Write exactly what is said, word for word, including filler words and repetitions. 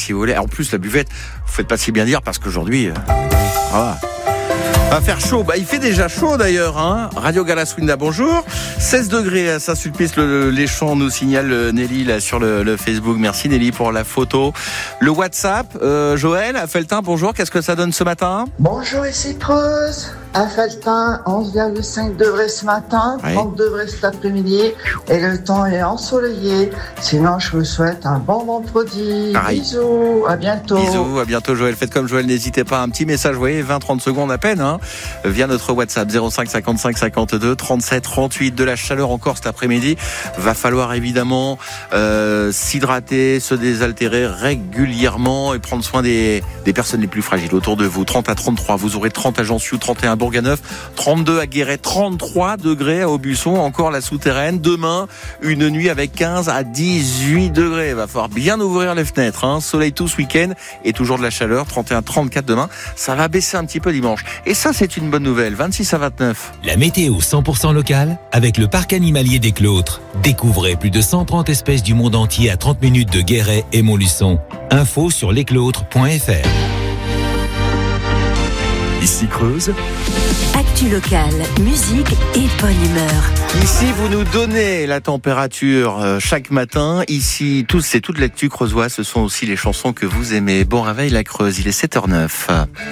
si vous voulez. En plus, la buvette, vous faites pas si bien dire parce qu'aujourd'hui, euh, voilà. Va faire chaud. Bah, il fait déjà chaud d'ailleurs. Hein. Radio Galaswinda, bonjour. seize degrés à Saint-Sulpice, le, les champs nous signale Nelly là, sur le, le Facebook. Merci Nelly pour la photo. Le WhatsApp, euh, Joël, à Felletin, bonjour. Qu'est-ce que ça donne ce matin? Bonjour ici Creuse. À Felletin, onze virgule cinq degrés ce matin, oui. trente degrés cet après-midi. Et le temps est ensoleillé. Sinon, je vous souhaite un bon vendredi. Pareil. Bisous, à bientôt. Bisous, à bientôt Joël. Faites comme Joël, n'hésitez pas. Un petit message, vous voyez, vingt trente secondes à peine, hein, via notre WhatsApp zéro cinq cinquante-cinq cinquante-deux trente-sept trente-huit. De la chaleur encore cet après-midi. Va falloir évidemment euh, s'hydrater, se désaltérer régulièrement et prendre soin des, des personnes les plus fragiles autour de vous. trente à trente-trois, vous aurez trente à Jansiou, trente et un à Bourganeuf, trente-deux à Guéret, trente-trois degrés à Aubusson, encore la souterraine. Demain, une nuit avec quinze à dix-huit degrés. Il va falloir bien ouvrir les fenêtres. Hein. Soleil tout ce week-end et toujours de la chaleur. trente et un à trente-quatre demain. Ça va baisser un petit peu dimanche. Et ça, c'est une bonne nouvelle. vingt-six à vingt-neuf. La météo cent pour cent locale avec le parc animalier des Clôtres. Découvrez plus de cent trente espèces du monde entier à trente minutes de Guéret et Montluçon. Info sur lesclôtres point f r. Ici Creuse. Actu locale, musique et bonne humeur. Ici, vous nous donnez la température euh, chaque matin. Ici, tout, c'est toute l'actu creusoise. Ce sont aussi les chansons que vous aimez. Bon réveil la Creuse, il est sept heures zéro neuf.